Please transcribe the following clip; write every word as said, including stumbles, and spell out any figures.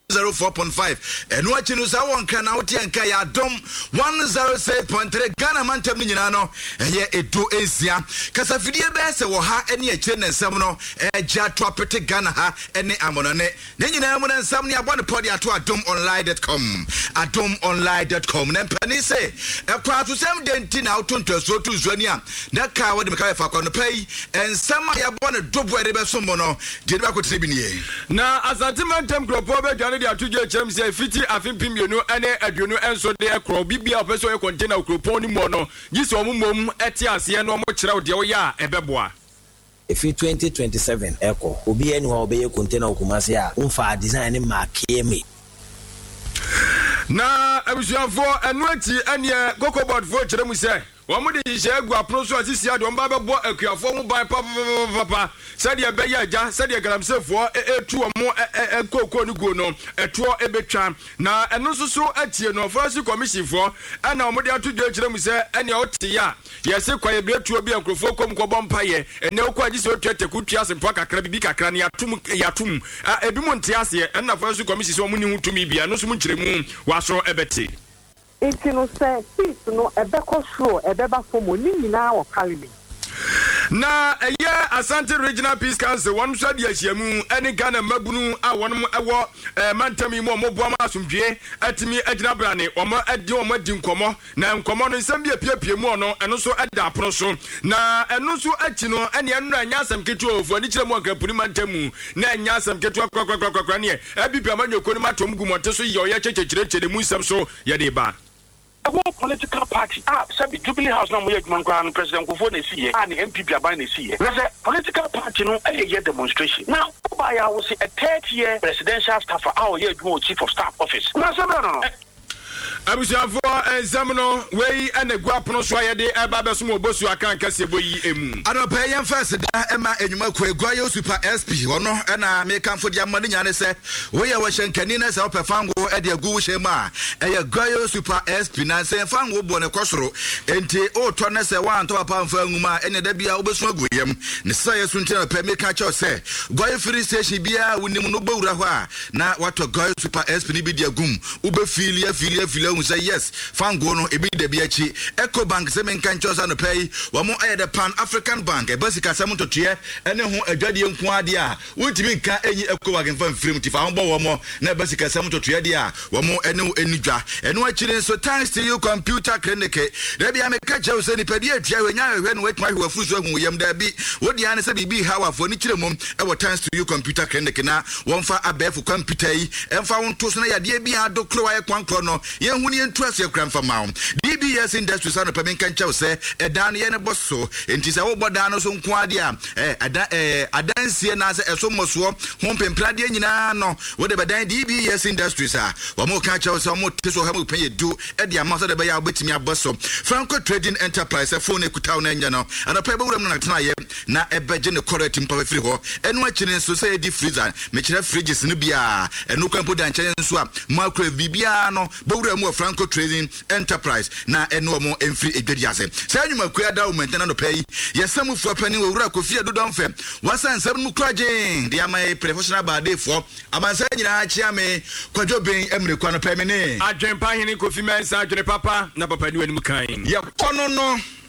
oh four point five and watching us on Kanauti and Kaya Dom one oh six point three Ghana Mantam Ninano and yet it do Asia Casafidia Bess or ha any a chen and Samuno a jet property Ghana ha any Amonane then you know and some near one podia to adom online dot com adom online dot com then penny say a crowd to some dentin out to so to Zonia that car with the Makafa on the pay and some I want to drop where they were someone did back with Sibini now as a Timantam Gropobe Johnny to get James fifty afin pimio ene aduonu enso de ekro bibia opeso e container okroponi mo no giso omumom etiase no mo kire de oya ebeboa efi twenty twenty-seven eko obi eni ho obeye container okumase a umfa design ni makeme na abusuafo enu ati ene kokobot fo kire mu se Wamu de shegu aproso asisi ade omba bebo akuafo mu ban papa papa said ye be ya said ye galamsefo etu omo ekoko ni go no eto ebetwa na eno soso atie no forest commission fo ana omo de atudwe kire mu se ene ote ya ye se kwaye betu obi ankrofo kom ko bompa ye ene okwa gise otwete kutua sempo kakra bibi kakra ne yatum yatum ebi mu ntiase ena forest commission so omo ni hutumi bia no so mu kire mu waso ebete It's no say, peace no a beco show, a beba for money now or parliament. Na a year Asante Regional Peace Council, one said yes, yamu, any Ghana Mabunu, I want a mantami more Mobama Sumpie, at me at Nabrani, or more at your Madin Como, now common in Sambia Pia Mono, and also at the Proso. Na and also at you know, any other Yasam Keto for Nicha Moka Purimantemu, Nan Yasam Keto Crania, Abby Pamano Konimatum Gumotoso, your Yacha, the Musam so Yadeba. A political party, ah, Sabi Jubilee House, no more Grand President Kufone see, and the M P are buying a C. There's a political party, no, a year demonstration. Now, by I will say a third year presidential staff for our year chief of staff office. No, no, no. Abusiafo examino wey ene guapono so ayede ebabesumo bosu akan kase boyi emu anopa yen first da ema enwuma ko egwayo super S P ono na me kanfo dia mane nyane se we ye wo hyenkani na se opefango e de agu hyema e ye gwayo super S P na se fango bo ne kosoro enti o to na se wan to papa mfa nwuma ene da bia obesu aguyem ne se ye sunti na pe me ka cho se gwayo free station bia wonim no bawura ho a na wato gwayo super S P ni bi de agum ube filia filia filia say yes fango no ebi de bi achi Eco Bank se men kan chosa no pay wo mo aye the Pan African Bank e basika se mo totie ene ho adwade nko ade a wotimi ka enyi Eco Bank fan frame ti fa ho bo wo mo na basika se mo totie de a wo mo ene enidwa ene achire so thanks to you computer clinic da bia me ka chew se ni pedi atua we nya we no we twa we fuso hu yem da bi wodi ane se bibi hawa fo ni kire mom e wo thanks to you computer clinic na won fa abef computer yi emfa won to so na yade bi adokro wa ye kwankro no ye hu ni entrust ye kram fa mawo D B S Industries ano pemi kan chew se e dan ye ne bosso enti se wo bodan no so nko ade a eh ada eh adansie na se eso moso ho pemprade nyina no wo de bedan D B S Industries a wo mo kan chew se wo teso ha mo pen ye du e de amasa de be ya obetimi abosso Franco Trading Enterprise e phone ekutaw na nya no ana pa be wuram na tena ye na e beje ne correct mpa free ho eno akine so se di freezer me kire fridges ne bia eno kwampo dan chen so a macro bibia no be wuram wo Franco Trading Enterprise na eno mo emfri edwadiase sa nyuma kua da umentana no pay yesamu fu apani wo wura Kofi Adodon fem wasan sam mu krajen dia my professional bade fo amansa nyina a chia me kwadwo ben emre kwa no pay me ne adwen pa hini Kofi Mensa adwen papa na papa ni wani mu kan ye kono no